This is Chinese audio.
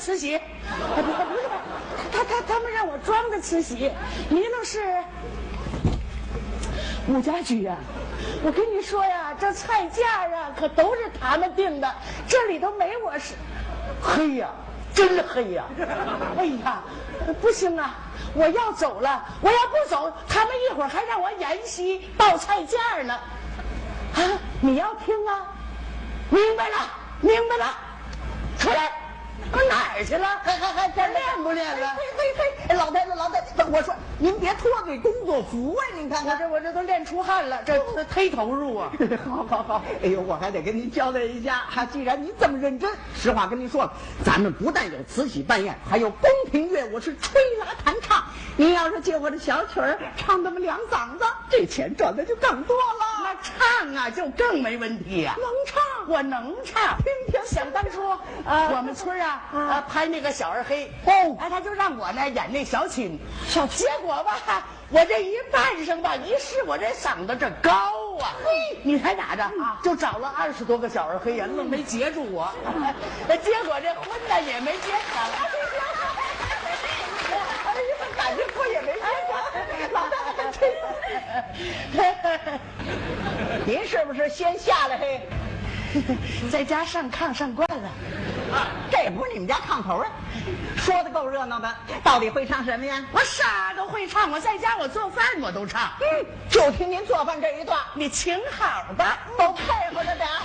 慈禧。不是，他们让我装着慈禧，麋鹿是武家驹呀。我跟你说呀，这菜价啊可都是他们定的，这里头没我是。黑呀，真黑呀！哎呀，不行啊！我要走了，我要不走，他们一会儿还让我沿袭报菜价呢。啊，你要听啊？明白了，出来。哪儿去了？还练不练了？ 嘿，老太太，我说您别脱这工作服啊！您看看， 我这都练出汗了，这忒投入啊！ 好，哎呦，我还得跟您交代一下，既然您这么认真，实话跟您说，咱们不但有慈禧扮演，还有宫廷乐舞是吹拉弹唱。您要是借我的小曲儿唱那么2嗓子，这钱赚的就更多了。 那唱啊，就更没问题呀！ 能唱， 我能唱。想当初我们村拍那个小二黑他就让我呢演那小青，结果吧，我这一扮上吧，一试我这嗓子这高啊！你猜咋着？就找了20多个小二黑呀，愣没截住我。结果这婚呢也没结成。 感觉我也没结成，老太太您是不是先下来嘿？ 在家上炕上惯了， 这不是你们家炕头啊？说的够热闹的，到底会唱什么呀？ 我啥都会唱，我在家我做饭我都唱。 就听您做饭这一段， 你请好的， 都配合着点。